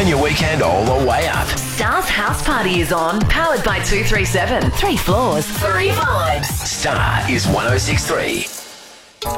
Turn your weekend all the way up. Star's House Party is on, powered by 237. 3 floors, 3 vibes. Star is 106.3.